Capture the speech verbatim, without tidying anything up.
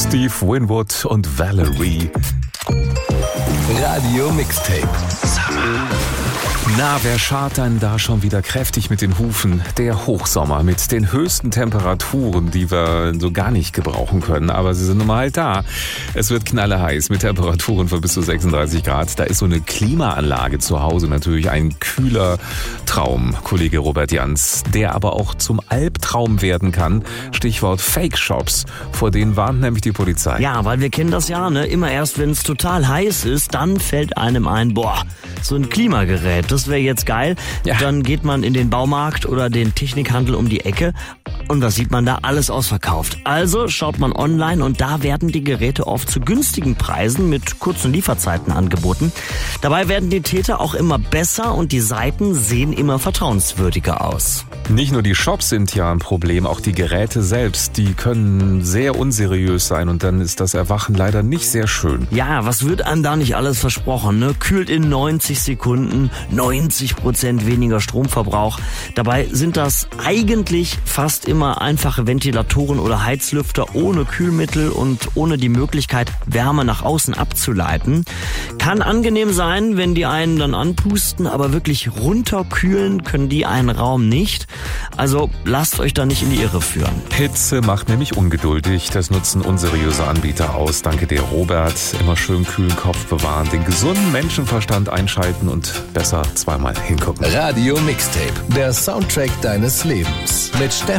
Steve Winwood und Valerie. Radio Mixtape. Summer. Na, wer scharrt denn da schon wieder kräftig mit den Hufen? Der Hochsommer mit den höchsten Temperaturen, die wir so gar nicht gebrauchen können. Aber sie sind nun mal halt da. Es wird knalleheiß mit Temperaturen von bis zu sechsunddreißig Grad. Da ist so eine Klimaanlage zu Hause natürlich ein kühler Traum, Kollege Robert Jans. Der aber auch zum Albtraum werden kann. Stichwort Fake-Shops. Vor denen warnt nämlich die Polizei. Ja, weil wir kennen das ja, ne? Immer erst, wenn es total heiß ist, dann fällt einem ein, boah, so ein Klimagerät, das wäre jetzt geil. Ja. Dann geht man in den Baumarkt oder den Technikhandel um die Ecke und was sieht man da? Alles ausverkauft. Also schaut man online und da werden die Geräte oft zu günstigen Preisen mit kurzen Lieferzeiten angeboten. Dabei werden die Täter auch immer besser und die Seiten sehen immer vertrauenswürdiger aus. Nicht nur die Shops sind ja ein Problem, auch die Geräte selbst, die können sehr unseriös sein und dann ist das Erwachen leider nicht sehr schön. Ja, was wird einem da nicht alles versprochen, ne? Kühlt in neunzig Sekunden, neunzig Prozent weniger Stromverbrauch. Dabei sind das eigentlich fast immer einfache Ventilatoren oder Heizlüfter ohne Kühlmittel und ohne die Möglichkeit, Wärme nach außen abzuleiten. Kann angenehm sein, wenn die einen dann anpusten, aber wirklich runterkühlen können die einen Raum nicht. Also lasst euch da nicht in die Irre führen. Hitze macht nämlich ungeduldig. Das nutzen unseriöse Anbieter aus. Danke dir, Robert. Immer schön kühlen Kopf bewahren, den gesunden Menschenverstand einschalten und besser zweimal hingucken. Radio Mixtape, der Soundtrack deines Lebens. Mit Steffen